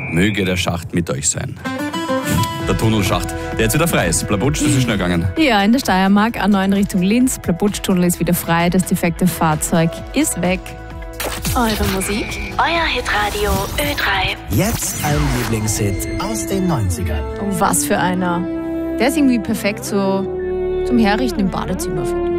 Möge der Schacht mit euch sein. Der Tunnelschacht, der jetzt wieder frei ist. Plabutsch, das ist schnell gegangen. Ja, in der Steiermark, A9 in Richtung Linz. Plabutsch-Tunnel ist wieder frei, das defekte Fahrzeug ist weg. Eure Musik, euer Hitradio Ö3. Jetzt ein Lieblingshit aus den 90ern. Oh, was für einer. Der ist irgendwie perfekt so zum Herrichten im Badezimmer, finde ich.